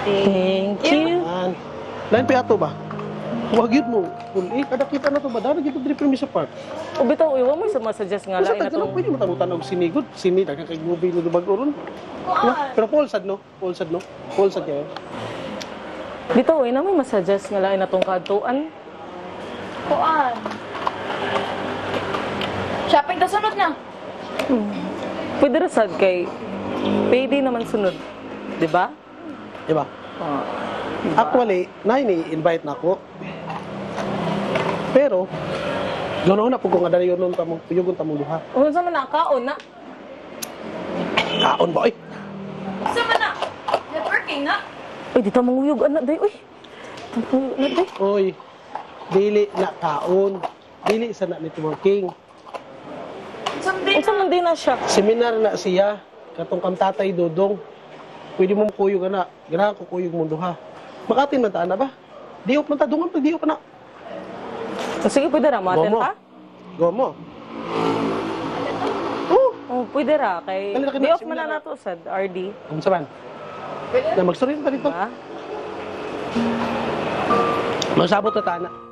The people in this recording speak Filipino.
Thank you. Lain pa ato ba? Huwag yun mo. Kung kada kita na to ba? Dahil dito diri sa park. O bitaw, iwa mo sa masuggest nga Kasi lain na tagkano itong... pwede mo tanutan og sinigod. Sini, nagkakag-movie na dubag oron. Pero Paulsad, no? Paulsad, no? Paulsad kayo. Bitaw, na may masuggest nga lain na itong kadtuan. Kuan. Shopping ta sunod na. Pwede rin sad kay payday naman sunod. Diba? Diba? Actually, invite na ako. Pero, ganoon na po kung adali yun nun tamong puyugon tamong duha. O, sa man nakaon na. Kaon ba, oy? Sama na. Networking na. Uy, di ta manguyog, anak, day. Uy. Manguyog, anak, day. Oy, dili na kaon. Dili sa na networking. Someday Unsa man din na siya. Seminar na siya. Katong kang tatay Dodong. Pwede mong kuyog na. Ganahan ko kuyog mong duha. Makatin man ta na ba? Diop man ta, dungan pa, diop na. O, sige, pwede ra, maten Gomo. pa. Gomo. O, pwede ra, kay... Dali na kayo Di na, off man seminar na na. nato, sad, RD. Kung saan? Na magstory na dito. Diba? Magsabot na ta na.